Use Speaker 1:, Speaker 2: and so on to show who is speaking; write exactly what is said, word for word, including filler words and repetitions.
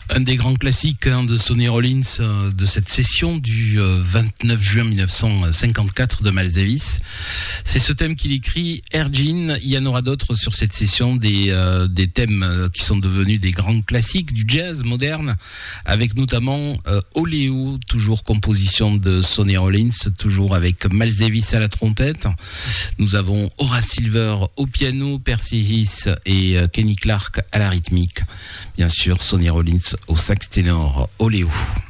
Speaker 1: Un des grands classiques hein, de Sonny Rollins euh, de cette session du euh, vingt-neuf juin mille neuf cent cinquante-quatre de Miles Davis. C'est ce thème qu'il écrit, Air Jean. Il y en aura d'autres sur cette session, des, euh, des thèmes euh, qui sont devenus des grands classiques du jazz moderne, avec notamment euh, Oléo, toujours composition de Sonny Rollins, toujours avec Miles Davis à la trompette. Nous avons Horace Silver au piano, Percy Heath et euh, Kenny Clarke à la rythmique. Bien sûr, Sonny Rollins au sax ténor. Oléo.